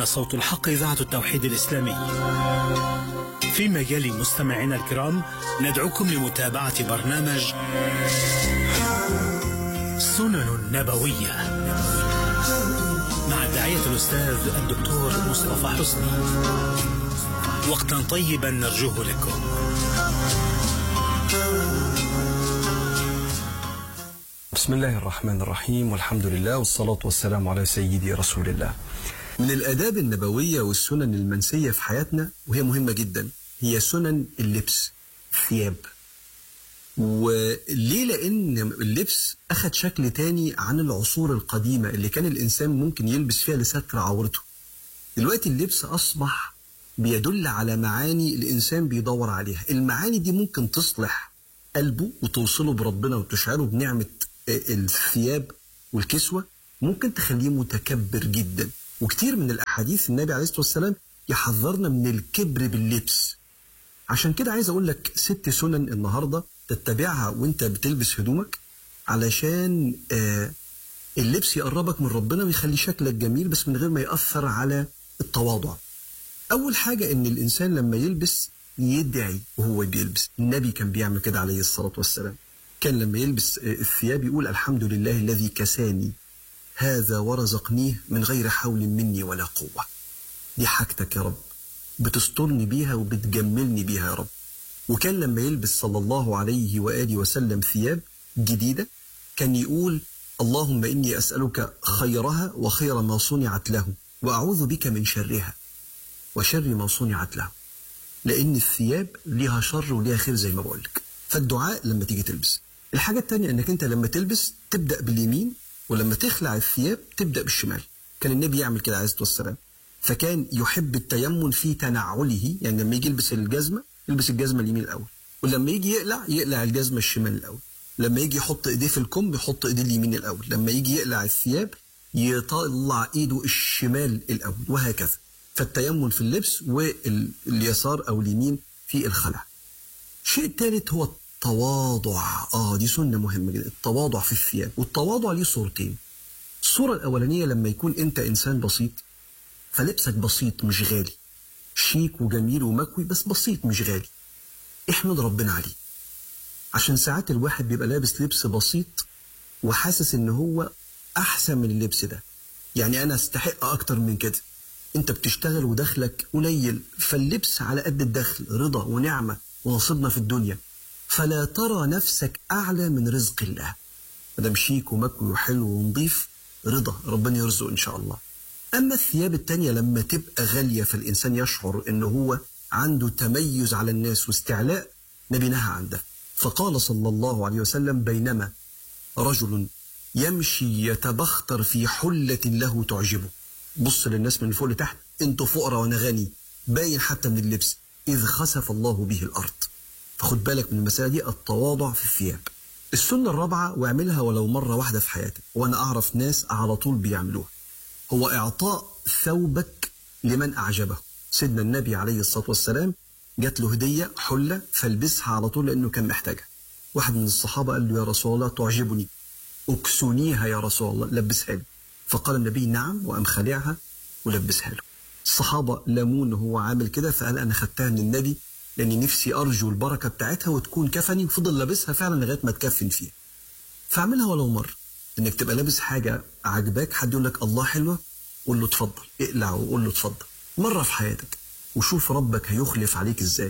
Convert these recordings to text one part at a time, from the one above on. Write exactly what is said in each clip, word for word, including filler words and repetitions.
على صوت الحق إذاعة التوحيد الإسلامي. فيما يلي مستمعينا الكرام ندعوكم لمتابعة برنامج سنن نبوية مع الداعية الأستاذ الدكتور مصطفى حسني. وقتا طيبا نرجوه لكم. بسم الله الرحمن الرحيم، والحمد لله والصلاة والسلام على سيدي رسول الله. من الآداب النبوية والسنن المنسية في حياتنا وهي مهمة جدا هي سنن اللبس، الثياب. وليه؟ لأن اللبس أخذ شكل تاني عن العصور القديمة اللي كان الإنسان ممكن يلبس فيها لستر عورته. دلوقتي اللبس أصبح بيدل على معاني الإنسان بيدور عليها. المعاني دي ممكن تصلح قلبه وتوصله بربنا وتشعره بنعمة الثياب والكسوة، ممكن تخليه متكبر جدا. وكتير من الأحاديث النبي عليه الصلاة والسلام يحذرنا من الكبر باللبس. عشان كده عايز أقول لك ست سنن النهاردة تتبعها وانت بتلبس هدومك علشان آه اللبس يقربك من ربنا ويخلي شكلك جميل بس من غير ما يأثر على التواضع. أول حاجة إن الإنسان لما يلبس يدعي وهو بيلبس. النبي كان بيعمل كده عليه الصلاة والسلام. كان لما يلبس الثياب يقول الحمد لله الذي كساني هذا ورزقنيه من غير حول مني ولا قوة. دي حاجتك يا رب، بتسترني بيها وبتجملني بيها يا رب. وكان لما يلبس صلى الله عليه وآله وسلم ثياب جديدة كان يقول اللهم إني أسألك خيرها وخير ما صنعت له وأعوذ بك من شرها وشر ما صنعت له. لأن الثياب ليها شر وليها خير زي ما بقولك. فالدعاء لما تيجي تلبس. الحاجة التانية أنك أنت لما تلبس تبدأ باليمين، ولما تخلع الثياب تبدأ بالشمال. كان النبي يعمل كده عليه الصلاة والسلام. فكان يحب التيمن في تنعله، يعني لما يجي يلبس الجزمة يلبس الجزمة اليمين الأول، ولما يجي يقلع يقلع الجزمة الشمال الأول، لما يجي يحط إيديه في الكم يحط إيديه اليمين الأول، لما يجي يقلع الثياب يطلع إيده الشمال الأول، وهكذا. فالتيمن في اللبس واليسار أو اليمين في الخلع. شيء ثالث هو التواضع. آه دي سنة مهمة جدا، التواضع في الثياب. والتواضع ليه صورتين. الصورة الأولانية لما يكون أنت إنسان بسيط فلبسك بسيط مش غالي، شيك وجميل ومكوي بس بسيط مش غالي، احمد ربنا عليه. عشان ساعات الواحد بيبقى لابس لبس بسيط وحاسس ان هو احسن من اللبس ده، يعني انا استحق اكتر من كده. انت بتشتغل ودخلك قليل، فاللبس على قد الدخل رضا ونعمة ونصيبنا في الدنيا، فلا ترى نفسك اعلى من رزق الله. مدام شيك ومكوي وحلو ونظيف رضا، ربنا يرزق ان شاء الله. أما الثياب التانية لما تبقى غالية فالإنسان يشعر أنه هو عنده تميز على الناس واستعلاء، نبي نهى عن ده. فقال صلى الله عليه وسلم بينما رجل يمشي يتبختر في حلة له تعجبه، بص للناس من فوق لتحت، انتوا فقراء وانا غني، باين حتى من اللبس، إذ خسف الله به الأرض. فخد بالك من المسألة دي، التواضع في الثياب. السنة الرابعة، واعملها ولو مرة واحدة في حياتك، وأنا أعرف ناس على طول بيعملوها، هو إعطاء ثوبك لمن أعجبه. سيدنا النبي عليه الصلاة والسلام جات له هدية حلة فالبسها على طول لأنه كان محتاجها. واحد من الصحابة قال له يا رسول الله تعجبني، أكسونيها يا رسول الله، لبسها له. فقال النبي نعم، وأم خلعها ولبسها له. الصحابة لاموه إنه هو عامل كده، فقال أنا خدتها من النبي لأني نفسي أرجو البركة بتاعتها وتكون كفني، وفضل لابسها فعلا لغاية ما تكفن فيها. فاعملها ولو مرة، انك تبقى لابس حاجة عجباك، حد يقول لك الله حلوة، قول له اتفضل، اقلع وقول له اتفضل مرة في حياتك، وشوف ربك هيخلف عليك ازاي.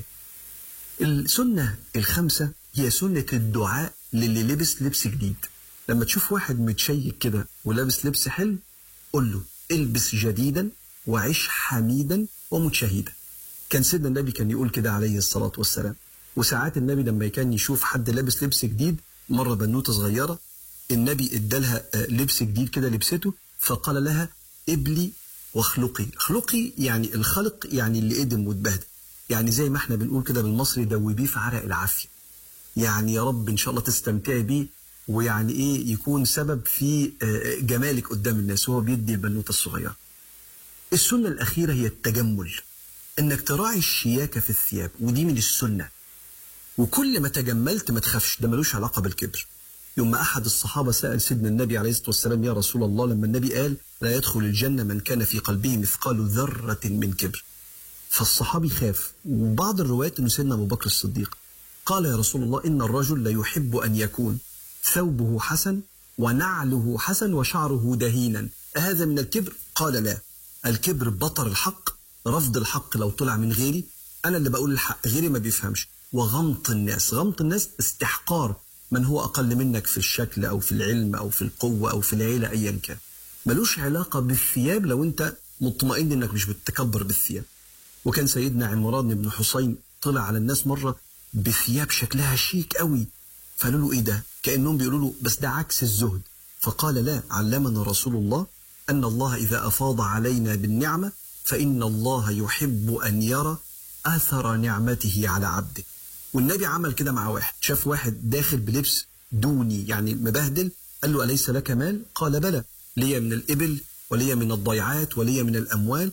السنة الخامسة هي سنة الدعاء للي لبس لبس جديد. لما تشوف واحد متشيك كده ولابس لبس حلو قول له البس جديدا وعيش حميدا ومتشهدا. كان سيدنا النبي كان يقول كده عليه الصلاة والسلام. وساعات النبي لما كان يشوف حد لابس لبس جديد، مرة بنوتة صغيرة النبي ادالها لبس جديد كده لبسته، فقال لها ابلي واخلقي. اخلقي يعني الخلق، يعني اللي قدم واتبهدل، يعني زي ما احنا بنقول كده بالمصري دوبيه في عرق العافية، يعني يا رب ان شاء الله تستمتعي بيه، ويعني ايه يكون سبب في جمالك قدام الناس وهو بيدي البنوتة الصغيرة. السنة الأخيرة هي التجمل، انك تراعي الشياكة في الثياب، ودي من السنة. وكل ما تجملت ما تخافش، ده ملوش علاقة بالكبر. يوم ما أحد الصحابة سأل سيدنا النبي عليه الصلاة والسلام: يا رسول الله، لما النبي قال لا يدخل الجنة من كان في قلبه مثقال ذرة من كبر، فالصحابي خاف. وبعض الروايات أنه سيدنا أبو بكر الصديق قال: يا رسول الله، إن الرجل لا يحب أن يكون ثوبه حسن ونعله حسن وشعره دهينا، أهذا من الكبر؟ قال: لا، الكبر بطر الحق، رفض الحق لو طلع من غيري، أنا اللي بقول الحق غيري ما بيفهمش، وغمط الناس. غمط الناس استحقار من هو أقل منك في الشكل أو في العلم أو في القوة أو في العيلة أيا كان. ملوش علاقة بالثياب لو أنت مطمئن أنك مش بتتكبر بالثياب. وكان سيدنا عمران بن حسين طلع على الناس مرة بثياب شكلها شيك قوي، فقالوا له: إيه ده؟ كأنهم بيقولوا له بس ده عكس الزهد. فقال: لا، علمنا رسول الله أن الله إذا أفاض علينا بالنعمة فإن الله يحب أن يرى أثر نعمته على عبده. والنبي عمل كده مع واحد، شاف واحد داخل بلبس دوني يعني مبهدل، قال له: أليس لك مال؟ قال: بلى، لي من الإبل ولي من الضيعات ولي من الأموال